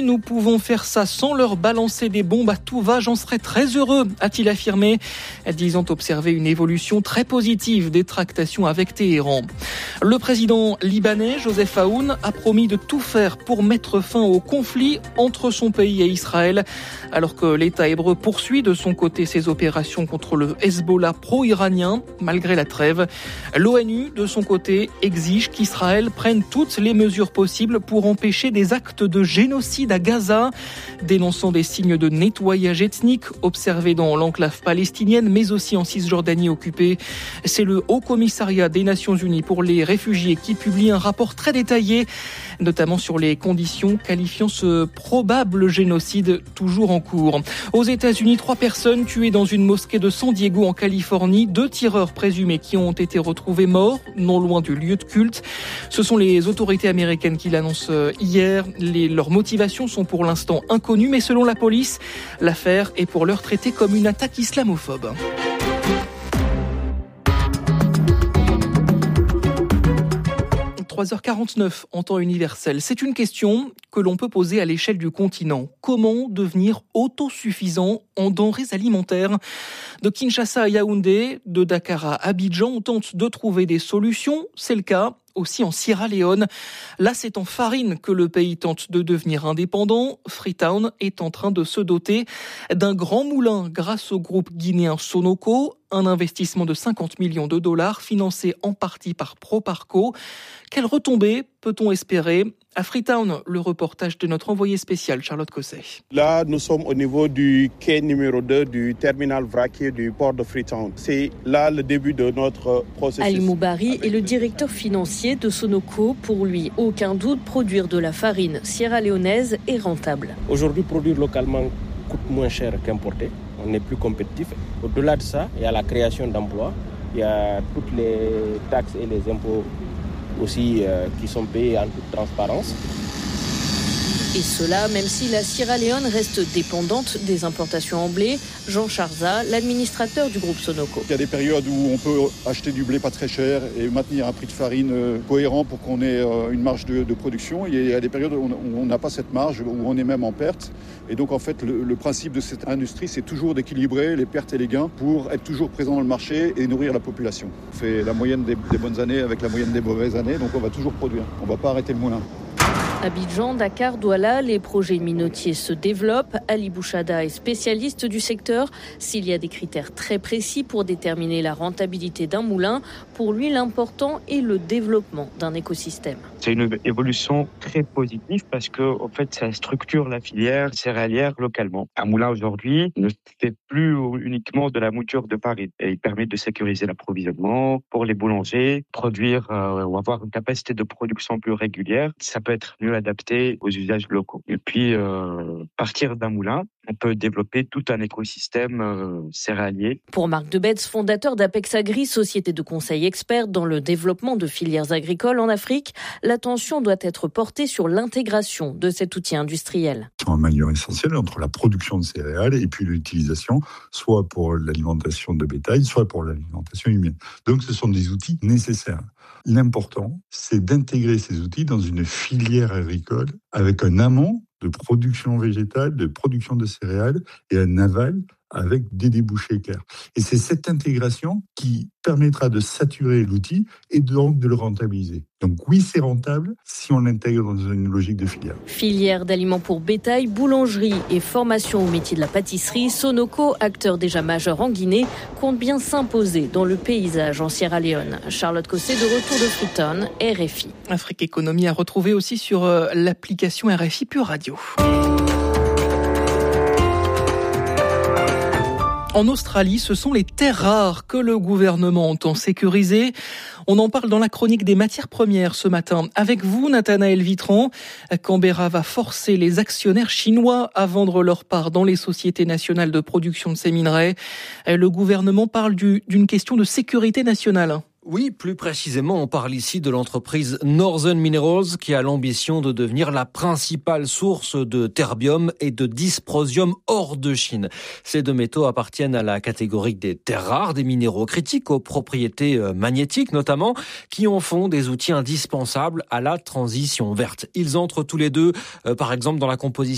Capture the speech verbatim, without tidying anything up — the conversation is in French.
nous pouvons faire ça sans leur balancer des bombes à tout va, j'en serais très heureux, a-t-il affirmé, disant observer une évolution très positive des tractations avec Téhéran. Le président libanais, Joseph Aoun, a promis de tout faire pour mettre fin au conflit entre son pays et Israël, alors que l'État hébreu poursuit de son côté ses opérations contre le Hezbollah pro-iranien, malgré la trêve. L'ONU, de son côté, exige qu'Israël prenne toutes les mesures possibles pour empêcher des actes de génocide à Gaza, dénonçant des signes de nettoyage ethnique observés dans l'enclave palestinienne, mais aussi en Cisjordanie occupée. C'est le Haut Commissariat des Nations Unies pour les réfugiés qui publie un rapport très détaillé, notamment sur les conditions qualifiant ce probable génocide toujours en cours. Aux États-Unis, trois personnes tuées dans une mosquée de San Diego en Californie, deux tireurs présumés qui ont été retrouvés morts non loin du lieu de culte. Ce sont les autorités américaines qui l'annoncent hier. Les, leurs motivations sont pour l'instant inconnues, mais selon la police, l'affaire est pour l'heure traitée comme une attaque islamophobe. trois heures quarante-neuf en temps universel. C'est une question que l'on peut poser à l'échelle du continent. Comment devenir autosuffisant en denrées alimentaires ? De Kinshasa à Yaoundé, de Dakar à Abidjan, on tente de trouver des solutions. C'est le cas aussi en Sierra Leone. Là, c'est en farine que le pays tente de devenir indépendant. Freetown est en train de se doter d'un grand moulin grâce au groupe guinéen Sonoco, un investissement de cinquante millions de dollars financé en partie par Proparco. Quelle retombée peut-on espérer ? À Freetown, le reportage de notre envoyé spécial Charlotte Cosset. Là, nous sommes au niveau du quai numéro deux du terminal vraquier du port de Freetown. C'est là le début de notre processus. Ali Moubari est le directeur financier de Sonoco. Pour lui, aucun doute, produire de la farine sierra-léonaise est rentable. Aujourd'hui, produire localement coûte moins cher qu'importer. On est plus compétitif. Au-delà de ça, il y a la création d'emplois. Il y a toutes les taxes et les impôts aussi euh, qui sont payés en toute transparence. Et cela, même si la Sierra Leone reste dépendante des importations en blé. Jean Charza, l'administrateur du groupe Sonoco. Il y a des périodes où on peut acheter du blé pas très cher et maintenir un prix de farine cohérent pour qu'on ait une marge de, de production. Il y a des périodes où on n'a pas cette marge, où on est même en perte. Et donc en fait, le, le principe de cette industrie, c'est toujours d'équilibrer les pertes et les gains pour être toujours présent dans le marché et nourrir la population. On fait la moyenne des, des bonnes années avec la moyenne des mauvaises années, donc on va toujours produire. On ne va pas arrêter le moulin. Abidjan, Dakar, Douala, les projets minotiers se développent. Ali Bouchada est spécialiste du secteur. S'il y a des critères très précis pour déterminer la rentabilité d'un moulin, pour lui, l'important est le développement d'un écosystème. C'est une évolution très positive parce que, en fait, ça structure la filière céréalière localement. Un moulin aujourd'hui ne fait plus uniquement de la mouture de farine et il permet de sécuriser l'approvisionnement pour les boulangers, produire euh, ou avoir une capacité de production plus régulière. Ça peut être mieux adapté aux usages locaux. Et puis, euh, partir d'un moulin, on peut développer tout un écosystème euh, céréalier. Pour Marc Debetz, fondateur d'Apex Agri, société de conseil experte dans le développement de filières agricoles en Afrique, l'attention doit être portée sur l'intégration de cet outil industriel. C'est un maillon essentiel entre la production de céréales et puis l'utilisation, soit pour l'alimentation de bétail, soit pour l'alimentation humaine. Donc ce sont des outils nécessaires. L'important, c'est d'intégrer ces outils dans une filière agricole avec un amont de production végétale, de production de céréales et un aval avec des débouchés clairs. Et c'est cette intégration qui permettra de saturer l'outil et donc de le rentabiliser. Donc oui, c'est rentable si on l'intègre dans une logique de filière. Filière d'aliments pour bétail, boulangerie et formation au métier de la pâtisserie, Sonoco, acteur déjà majeur en Guinée, compte bien s'imposer dans le paysage en Sierra Leone. Charlotte Cosset de retour de Freetown, R F I. Afrique Économie à retrouver aussi sur euh, l'application R F I Pure Radio. En Australie, ce sont les terres rares que le gouvernement entend sécuriser. On en parle dans la chronique des matières premières ce matin. Avec vous, Nathanaël Vitran, Canberra va forcer les actionnaires chinois à vendre leur part dans les sociétés nationales de production de ces minerais. Le gouvernement parle du, d'une question de sécurité nationale. Oui, plus précisément, on parle ici de l'entreprise Northern Minerals qui a l'ambition de devenir la principale source de terbium et de dysprosium hors de Chine. Ces deux métaux appartiennent à la catégorie des terres rares, des minéraux critiques aux propriétés magnétiques notamment, qui en font des outils indispensables à la transition verte. Ils entrent tous les deux, euh, par exemple, dans la composition